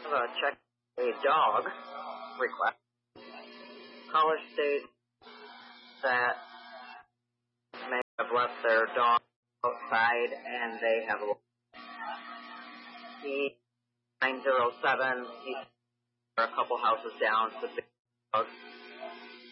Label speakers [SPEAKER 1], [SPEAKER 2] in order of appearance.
[SPEAKER 1] check a dog request. Caller states that may have left their dog outside and they have a 907. He's a couple houses down. It's a big dog.